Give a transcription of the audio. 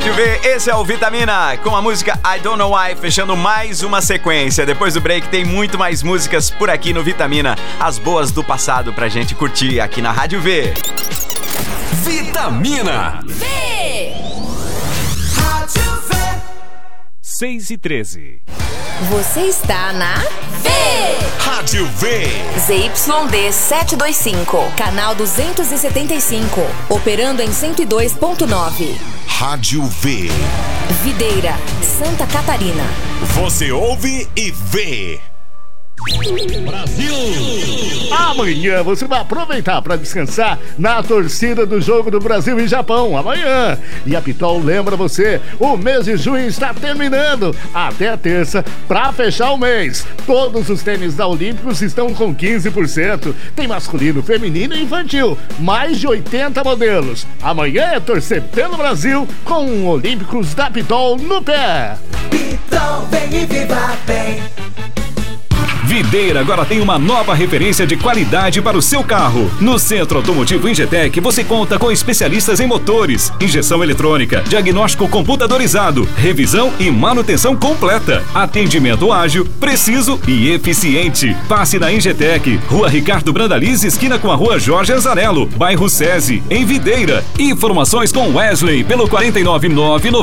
Rádio V, esse é o Vitamina, com a música I Don't Know Why, fechando mais uma sequência. Depois do break tem muito mais músicas por aqui no Vitamina, as boas do passado pra gente curtir aqui na Rádio V. Vitamina V. Rádio V. 6h13. Você está na V. Rádio V. ZYD 725, canal 275, operando em 102.9. Rádio V. Videira, Santa Catarina. Você ouve e vê. Brasil! Amanhã você vai aproveitar para descansar na torcida do jogo do Brasil e Japão. Amanhã. E a Pitol lembra você, o mês de junho está terminando. Até a terça, para fechar o mês. Todos os tênis da Olímpicos estão com 15%. Tem masculino, feminino e infantil. Mais de 80 modelos. Amanhã é torcer pelo Brasil com o Olímpicos da Pitol no pé. Pitol, vem e viva bem. Videira agora tem uma nova referência de qualidade para o seu carro. No Centro Automotivo Ingetec você conta com especialistas em motores, injeção eletrônica, diagnóstico computadorizado, revisão e manutenção completa. Atendimento ágil, preciso e eficiente. Passe na Ingetec, Rua Ricardo Brandalize, esquina com a Rua Jorge Anzarello, bairro SESI, em Videira. Informações com Wesley pelo 499